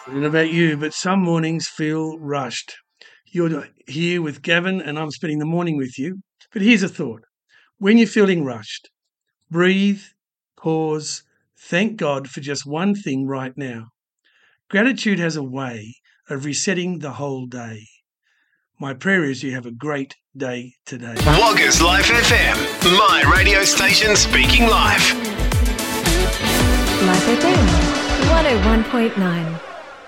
I don't know about you, but some mornings feel rushed. You're here with Gavin, and I'm spending the morning with you. But here's a thought. When you're feeling rushed, breathe, pause, thank God for just one thing right now. Gratitude has a way of resetting the whole day. My prayer is you have a great day today. Woggers Life FM, my radio station speaking live. Life FM 101.9.